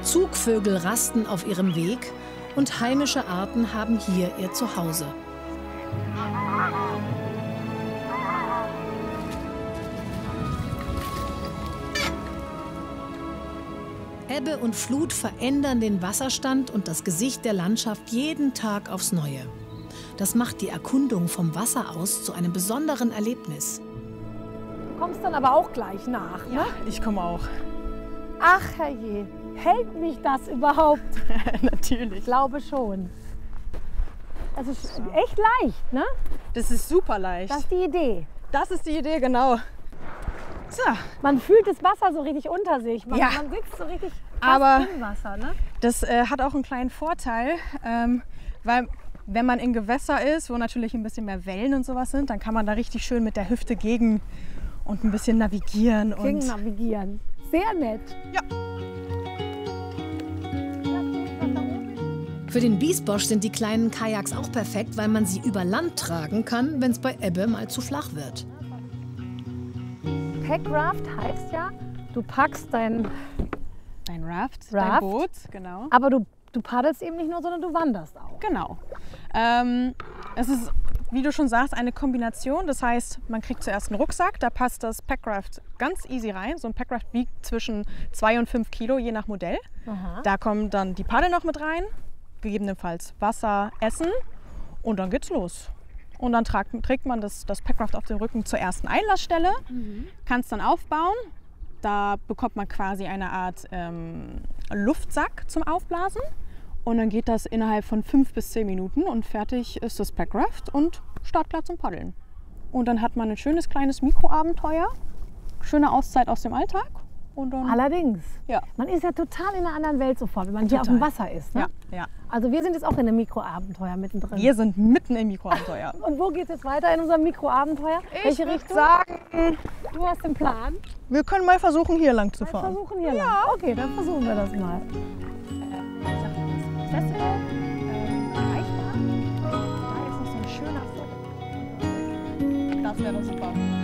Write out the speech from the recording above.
Zugvögel rasten auf ihrem Weg und heimische Arten haben hier ihr Zuhause. Ebbe und Flut verändern den Wasserstand und das Gesicht der Landschaft jeden Tag aufs Neue. Das macht die Erkundung vom Wasser aus zu einem besonderen Erlebnis. Du kommst dann aber auch gleich nach, ne? Ja, ich komme auch. Ach herrje, hält mich das überhaupt? Natürlich. Ich glaube schon. Das ist echt leicht, ne? Das ist super leicht. Das ist die Idee. Das ist die Idee, genau. So. Man fühlt das Wasser so richtig unter sich. Man sitzt so richtig fast im Wasser, ne? Das hat auch einen kleinen Vorteil, weil wenn man in Gewässer ist, wo natürlich ein bisschen mehr Wellen und sowas sind, dann kann man da richtig schön mit der Hüfte gegen und ein bisschen navigieren. Gegen navigieren. Sehr nett. Ja. Für den Biesbosch sind die kleinen Kajaks auch perfekt, weil man sie über Land tragen kann, wenn es bei Ebbe mal zu flach wird. Packraft heißt ja, du packst dein Raft, dein Boot, genau. Aber du paddelst eben nicht nur, sondern du wanderst auch. Genau. Es ist, wie du schon sagst, eine Kombination. Das heißt, man kriegt zuerst einen Rucksack, da passt das Packraft ganz easy rein. So ein Packraft wiegt zwischen 2 und 5 Kilo, je nach Modell. Aha. Da kommen dann die Paddel noch mit rein, gegebenenfalls Wasser, Essen und dann geht's los. Und dann trägt man das Packraft auf den Rücken zur ersten Einlassstelle, kann es dann aufbauen. Da bekommt man quasi eine Art Luftsack zum Aufblasen. Und dann geht das innerhalb von 5 bis 10 Minuten und fertig ist das Packraft und startklar zum Paddeln. Und dann hat man ein schönes kleines Mikroabenteuer, schöne Auszeit aus dem Alltag. Und dann, allerdings. Ja. Man ist ja total in einer anderen Welt sofort, wenn man hier auf dem Wasser ist. Ne? Ja. Also wir sind jetzt auch in einem Mikroabenteuer mittendrin. Wir sind mitten im Mikroabenteuer. Und wo geht es jetzt weiter in unserem Mikroabenteuer? Welche Richtung? Sagen, Du hast den Plan. wir können mal versuchen, hier lang zu Wir fahren. versuchen hier lang. Okay, dann versuchen wir das mal. Das Festival erreichbar. Da ist noch so ein schöner Fluss. Das wäre doch super.